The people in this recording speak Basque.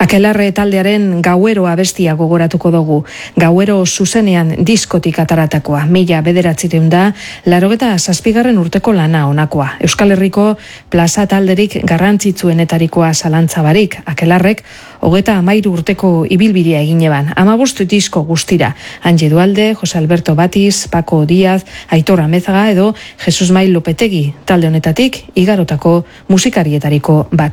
Akelarre taldearen Gauero abestia gogoratuko dugu. Gauero zuzenean diskotik ataratakoa. 1997 urteko lana honakoa. Euskal Herriko plaza talderik garrantzitsuenetarikoa zalantzabarik. Akelarrek 33 urteko ibilbidea egineban. 15 disko guztira. Angie Dualde, Jose Alberto Batiz, Paco Díaz, Aitor Amezaga edo Jesus Mail Lopetegi talde honetatik igarotako musikarietariko bat.